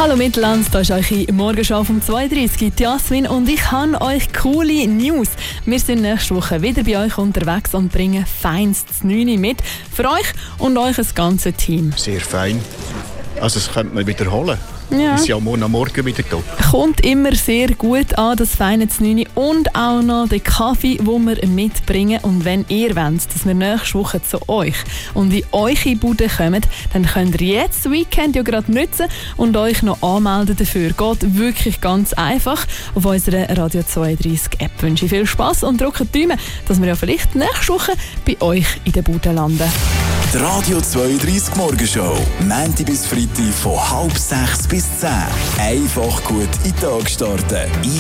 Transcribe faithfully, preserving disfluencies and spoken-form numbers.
Hallo Mittelland, da ist eure Morgenschau um zwei Uhr dreißig, Jasmin, und ich habe euch coole News. Wir sind nächste Woche wieder bei euch unterwegs und bringen feinstes neun mit für euch und euch das ganze Team. Sehr fein. Also das könnte man wiederholen. Ja. Ist ja morgen am Morgen wieder da. Kommt immer sehr gut an, das feine Znüni und auch noch den Kaffee, den wir mitbringen. Und wenn ihr wollt, dass wir nächste Woche zu euch und in eure Bude kommen, dann könnt ihr jetzt das Weekend ja gerade nutzen und euch noch anmelden dafür. Geht wirklich ganz einfach auf unserer Radio zweiunddreißig App. Ich wünsche viel Spass und drückt die Daumen, dass wir ja vielleicht nächste Woche bei euch in der Bude landen. Die Radio zweiunddreißig Morgenshow. Montag bis Freitag von halb sechs bis zehn. Einfach gut in den Tag starten.